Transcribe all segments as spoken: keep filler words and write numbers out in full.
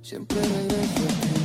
Siempre regreso a ti.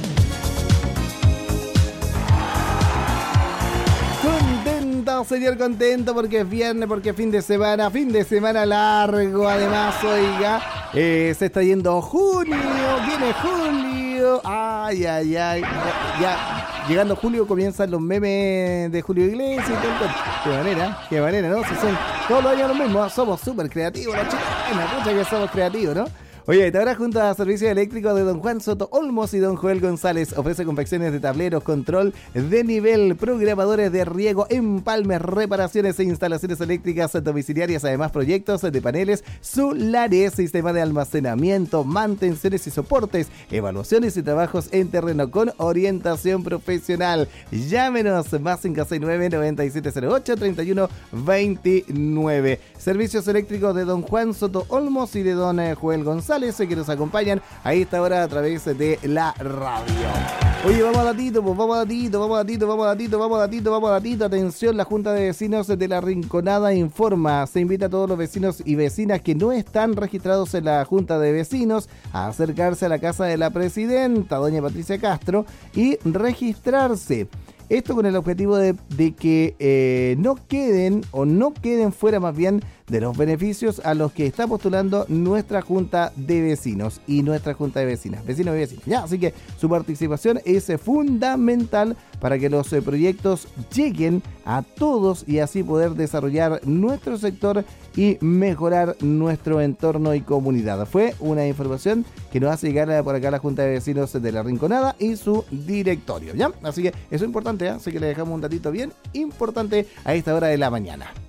Contento, señor, contento porque es viernes, porque es fin de semana, fin de semana largo. Además, oiga, eh, se está yendo junio, viene julio. Ay, ay, ay. Ya, llegando julio comienzan los memes de Julio Iglesias y todo. Qué manera, qué manera, ¿no? Si son todos los años los mismos, somos súper creativos, los chicos. Pucha que somos creativos, ¿no? Oye, ahora junto a Servicio Eléctrico de don Juan Soto Olmos y don Joel González ofrece confecciones de tableros, control de nivel, programadores de riego, empalmes, reparaciones e instalaciones eléctricas domiciliarias, además proyectos de paneles solares, sistema de almacenamiento, mantenciones y soportes, evaluaciones y trabajos en terreno con orientación profesional. Llámenos más cinco seis nueve, nueve siete cero ocho, tres uno dos nueve. Servicios Eléctricos de don Juan Soto Olmos y de don Joel González, que nos acompañan a esta hora a través de la radio. Oye, vamos a datito, pues vamos a datito, vamos a datito, vamos a datito, vamos a datito, vamos a datito. Atención, la Junta de Vecinos de La Rinconada informa. Se invita a todos los vecinos y vecinas que no están registrados en la Junta de Vecinos a acercarse a la casa de la presidenta, doña Patricia Castro, y registrarse. Esto con el objetivo de, de que eh, no queden o no queden fuera más bien de los beneficios a los que está postulando nuestra Junta de Vecinos y nuestra Junta de Vecinas, vecinos y vecinas. Ya, así que su participación es fundamental para que los eh, proyectos lleguen a todos y así poder desarrollar nuestro sector y mejorar nuestro entorno y comunidad. Fue una información que nos hace llegar por acá la Junta de Vecinos de La Rinconada y su directorio, ¿ya? Así que eso es importante, ¿eh? Así que le dejamos un datito bien importante a esta hora de la mañana.